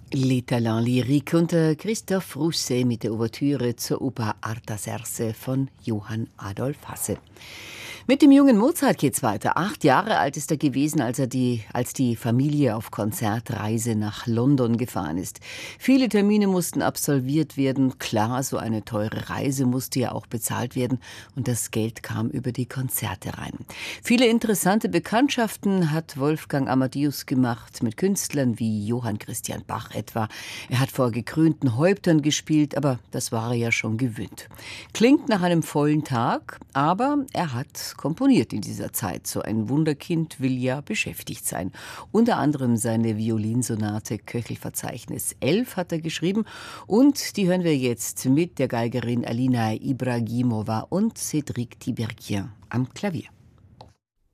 Les Talents Lyriques unter Christoph Rousset mit der Ouvertüre zur Oper Artaserse von Johann Adolf Hasse. Mit dem jungen Mozart geht's weiter. 8 Jahre alt ist er gewesen, als die Familie auf Konzertreise nach London gefahren ist. Viele Termine mussten absolviert werden. Klar, so eine teure Reise musste ja auch bezahlt werden und das Geld kam über die Konzerte rein. Viele interessante Bekanntschaften hat Wolfgang Amadeus gemacht mit Künstlern wie Johann Christian Bach etwa. Er hat vor gekrönten Häuptern gespielt, aber das war er ja schon gewöhnt. Klingt nach einem vollen Tag, aber er hat komponiert in dieser Zeit. So ein Wunderkind will ja beschäftigt sein. Unter anderem seine Violinsonate Köchelverzeichnis 11 hat er geschrieben und die hören wir jetzt mit der Geigerin Alina Ibragimova und Cédric Tiberghien am Klavier.